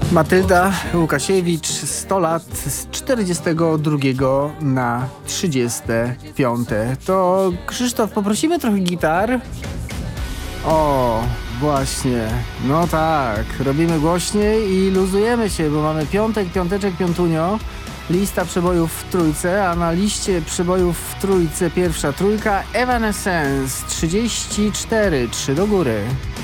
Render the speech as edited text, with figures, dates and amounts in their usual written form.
Matylda Łukasiewicz, 100 lat z 42 na 35. To Krzysztof, poprosimy trochę gitar? O, właśnie. No tak, robimy głośniej i luzujemy się, bo mamy piątek, piąteczek, piątunio. Lista przebojów w trójce, a na liście przebojów w trójce pierwsza trójka Evanescence 34, 3 do góry.